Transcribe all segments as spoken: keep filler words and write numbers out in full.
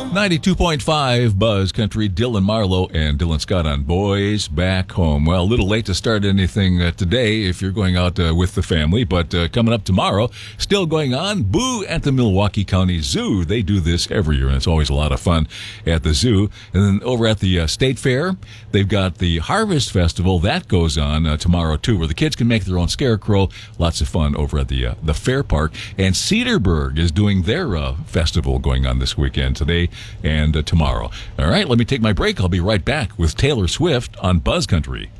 ninety-two point five Buzz Country, Dylan Marlowe and Dylan Scott on Boys Back Home. Well, a little late to start anything uh, today if you're going out uh, with the family, but uh, coming up tomorrow, still going on, Boo at the Milwaukee County Zoo. They do this every year, and it's always a lot of fun at the zoo. And then over at the uh, State Fair, they've got the Harvest Festival. That goes on uh, tomorrow, too, where the kids can make their own scarecrow. Lots of fun over at the uh, the Fair Park. And Cedarburg is doing their uh, festival going on this weekend, today and uh, tomorrow. All right, let me take my break. I'll be right back with Taylor Swift on Buzz Country.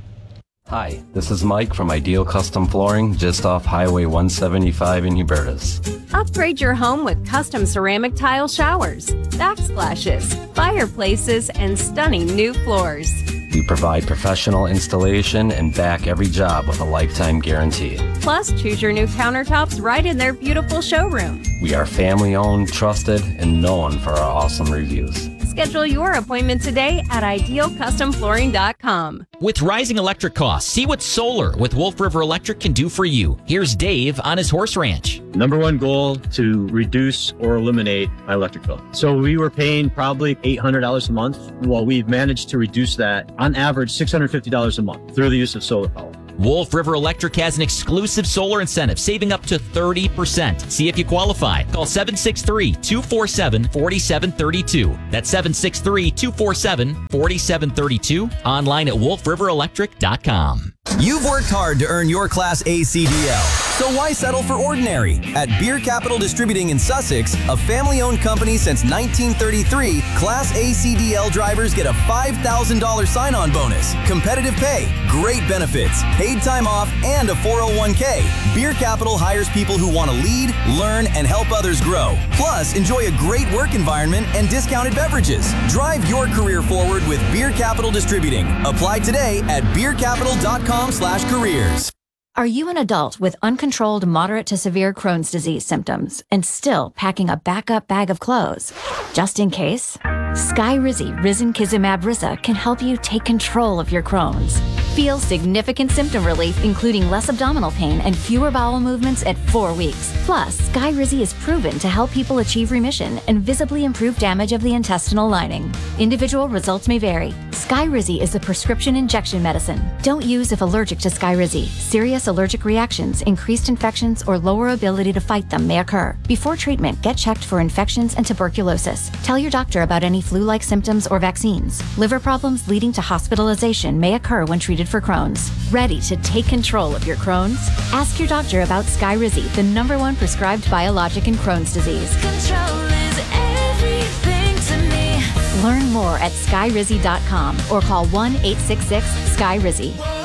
Hi, this is Mike from Ideal Custom Flooring, just off Highway one seventy-five in Hubertus. Upgrade your home with custom ceramic tile showers, backsplashes, fireplaces, and stunning new floors. We provide professional installation and back every job with a lifetime guarantee. Plus, choose your new countertops right in their beautiful showroom. We are family-owned, trusted, and known for our awesome reviews. Schedule your appointment today at ideal custom flooring dot com. With rising electric costs, see what solar with Wolf River Electric can do for you. Here's Dave on his horse ranch. Number one goal, to reduce or eliminate my electric bill. So we were paying probably eight hundred dollars a month. Well, we've managed to reduce that on average six hundred fifty dollars a month through the use of solar power. Wolf River Electric has an exclusive solar incentive, saving up to thirty percent. See if you qualify. Call seven six three, two four seven, four seven three two. That's seven six three, two four seven, four seven three two. Online at wolf river electric dot com. You've worked hard to earn your Class A C D L, so why settle for ordinary? At Beer Capital Distributing in Sussex, a family-owned company since nineteen thirty-three, Class A C D L drivers get a five thousand dollars sign-on bonus, competitive pay, great benefits, paid time off, and a four oh one k. Beer Capital hires people who want to lead, learn, and help others grow. Plus, enjoy a great work environment and discounted beverages. Drive your career forward with Beer Capital Distributing. Apply today at beer capital dot com slash careers. Are you an adult with uncontrolled moderate to severe Crohn's disease symptoms and still packing a backup bag of clothes? Just in case, Skyrizi Risankizumab Risa can help you take control of your Crohn's. Feel significant symptom relief, including less abdominal pain and fewer bowel movements at four weeks. Plus, Skyrizi is proven to help people achieve remission and visibly improve damage of the intestinal lining. Individual results may vary. Skyrizi is a prescription injection medicine. Don't use if allergic to Skyrizi. Serious allergic reactions, increased infections, or lower ability to fight them may occur. Before treatment, get checked for infections and tuberculosis. Tell your doctor about any flu-like symptoms or vaccines. Liver problems leading to hospitalization may occur when treated for Crohn's. Ready to take control of your Crohn's? Ask your doctor about Skyrizi, the number one prescribed biologic in Crohn's disease. Control is everything to me. Learn more at skyrizi dot com or call one eight six six, S K Y R I Z I.